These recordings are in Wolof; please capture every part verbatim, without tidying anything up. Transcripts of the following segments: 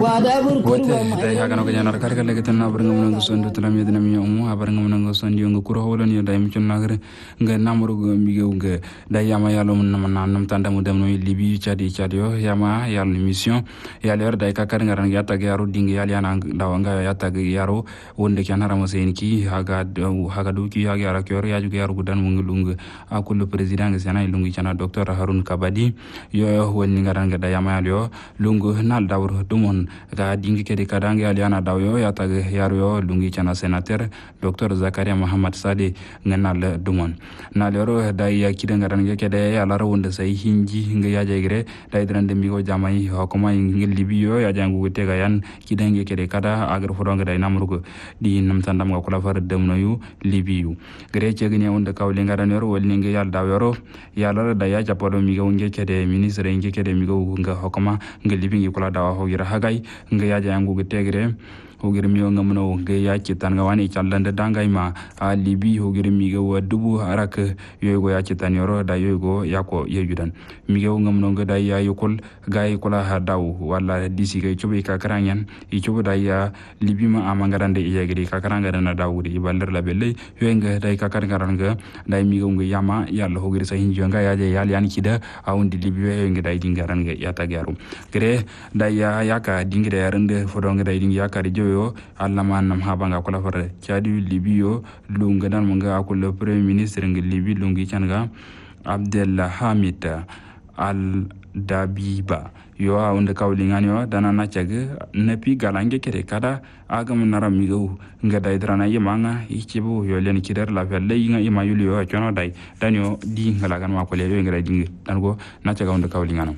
wote dai haga no ganyana karga lege tanna barngam no sondu talam yedna mi umu abarngam no sondi ngo kuro holon yo dai mi chonna gare nga namru go mi ge nga dai yama yalo mun nam nam tanda mu dem no libi chadi chadi yo yama yal mission yal yor dai ka kar ngaran ya tag yaro ding yal yana dawa nga ya tag yaro wonde kanara mo sen ki haga haga du ki haga yara kyor ya ju yaro gudan mu ngulung akul president nga sana lungu chana docteur Harun Kabadi yo wonni ngaran nga dai yama yal yo lungu nal dawr dumon ga dingi kede kadang ya liana dawyo ya tag yaro yo lungi chana senateur docteur Zakaria Muhammad Sade nganal dumon na lero dai ya kidanga ran ge kede ya laro wonde sai hinji nga ya jegre dai drande mi go jamai hokuma ngel libiyo ya jangu tega yan kidange kede kada agar fodonga dai namrugo di nam tandam ga kula far demno yu libiyu gre chegni wonde kawle ngaran yoro wolni nge yal dawyoro ya laro dai ya japodo mi go nge kede ministre nge kede mi go nga hokuma ngel libi ngi kula dawa ho gira hagai nga ya jangu tegre hogir mi nga mno ge ya citan ga wani challande dangay ma a libi hogir mi ga wadubu arak yoygo ya citan yoro da yoygo yako yejudan mi ga nga mno ga da ya yokol gay kula ha daw wala disi ga cobe ka karanyan i cobe da ya libi ma amangarande yegri ka karanga na dawudi iballer la belle yoyga da ka karanga da mi ga nga yama yalla hogir sa hinjo nga ya je yal yan kida awundi libi yoyga da dingaranga ya tagaru gre da ya yaka dingire yarande fodonga da dingi yaka jo yo alla manam habanga kula fare chadi libiyo lunga dan manga akula premier ministre ngi libi lungi changa Abdullah Hamid Al Dabiba yo awunde kawlingani yo dana na chaga napi galange kere kada agam naram migo nga dai drana yemanga ichibu yo len kider la velle yinga ima yuli yo chono dai danyo di ngala gan ma ko le yo ngira dingi dan go na chaga unde kawlingano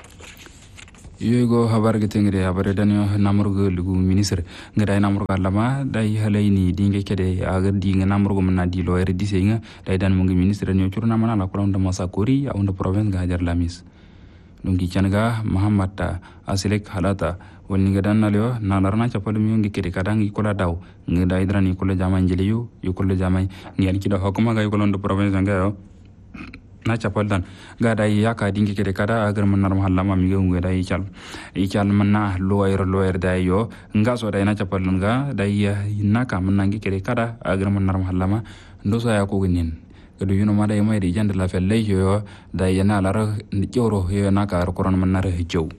yogo habar ge tengre habar danyo namurgo lugu ministre ngada namurgo lama dai halaini dinge kede agar dinga namurgo manna di loyer di senga dai dan mungi ministre nyo curna mana la kolon da masakori ya unda province ga hajar lamis lungi changa Muhammad Asilek halata woni ngadan nalyo nalarna chapal mi ngi kede kadang ikola daw ngada idrani ikola jamay jeliyo ikola jamay ngi kida hokuma ga kolon da province ga yo na chapal dan gada yaka dingi kede kada agar manar mahallama mi ngi ngada ichal ichal manna loyer loyer da yo ngaso da na chapal nga da ya naka manangi kede kada agar manar mahallama ndo so ya ko ginin kadu yuno ma da mai di jand la felle yo da yana lar joro yo naka koron manar hijo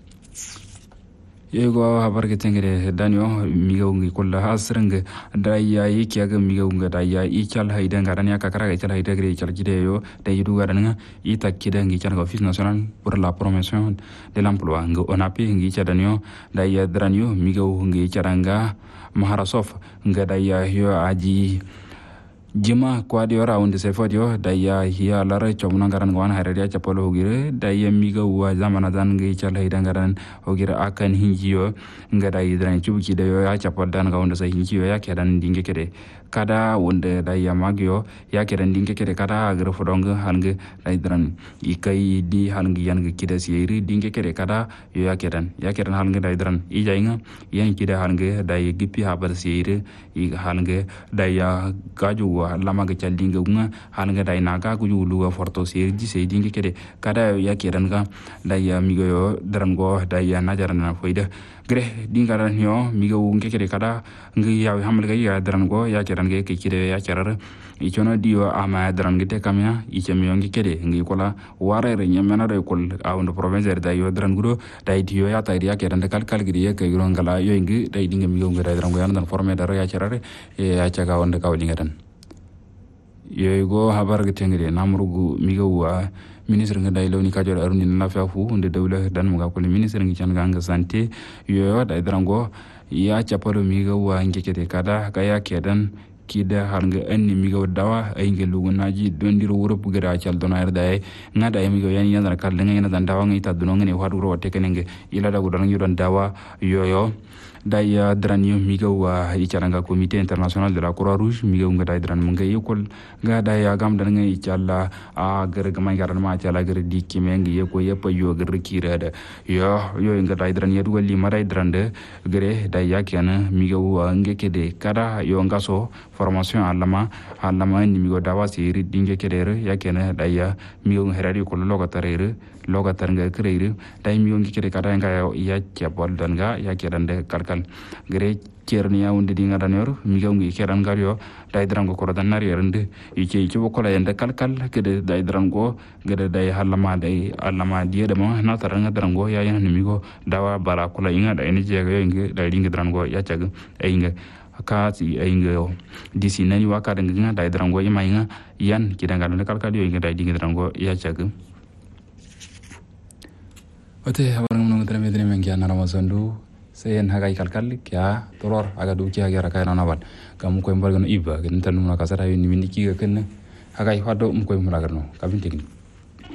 yego habar ke tengere danyo migo ngi kulla hasreng da ya yiki aga migo nga da ya ichal hayda ngaran ya kakara ichal hayda gre ichal jide yo da yidu garan ita kida ngi chal office national pour la promotion de l'emploi ngo onapi ngi chadanyo da ya dranyo migo ngi charanga maharasof nga da ya yo aji jima kwa di ora unde se fodio da ya hiya lara chomna garan gwan hararia chapolo hogire da ya miga wa zamana dan ngi chala hidangaran hogire akan hinjiyo ngada idran chubuki da yo ya chapol dan ga unde sa hinjiyo ya kedan dinge kede kada unde da ya magyo ya kedan dinge kede kada agre fodonga hange da idran ikai di hange yan kida siiri dinge kede kada yo ya kedan ya kedan hange da idran ijainga yan kida hange da gipi habar siiri i hange da ya gaju lama ga chaldinga unga halanga dai naga ku yulu forto se di se dingi kede kada ya kiran ga dai ya migo yo drango dai ya najarana foida gre dinga ran yo migo unge kede kada ngi ya hamal ga ya drango ya kiran ga ke kide ya kirar i chono dio ama drangi te kamya i chemi ngi kede ngi kola warere nyamana dai kol awndo province dai yo drangudo dai dio ya tai ya kiran kal kal gidi ya ke ngala yo ngi dai dinga migo ngi dai drango yan dan forme daro ya kirare ya chaga wonde kawlinga dan yoygo habar ga tengre namrugu migawa ministre nga dai lawni kajor aruni na fafu unde dawla dan muga ko ministre ngi chan ganga santé yoyo dai drango ya chapalo migawa ngekete kada kaya kedan kida halnga anni migawa dawa ay ngelu naji dondiro wurup gara chal donar dai ngada migawa yani yana kal nga yana dan dawa ngi taduno ngene wadu ro tekenenge ila da gudan yudan dawa yoyo daya dranyo migawa icaranga comité international de la croix rouge migaw nga day dran nga yekol nga daya gam dan nga icalla a gar gamay garan ma cala gar dikki mengi yeko yepa yo gar kirada yo yo nga day dran yedu wali maray drande gre daya kana migaw nga kede kada yo ngaso formation alama alama ni migo dawa siri dinge kedere ya kene daya migo herari ko loga tarere loga tarnga kreire dai migo ngikere kada nga ya cebol danga ya kedande kalkal gere cerni ya wonde dinga danyor migo ngi keran garyo dai drango ko dan nari rende ike ike ko la yende kalkal kede dai drango gede dai halama dai alama die de mo na taranga drango ya yan migo dawa bara ko la inga dai ni jega ngi dai dinga drango ya caga ay nga ka si ay nga disi nani waka da nga dai drango yima nga yan kidanga ne kalkal yo nga dai dinga drango ya caga ote habarang nong tare medre mengia na ramazandu sen hagai kalkal kya toror aga du kya gara kai na nabat kamu ko embar gano iba gen tanu na kasara ni miniki ga ken hagai hado mu ko embar garno kabin teknik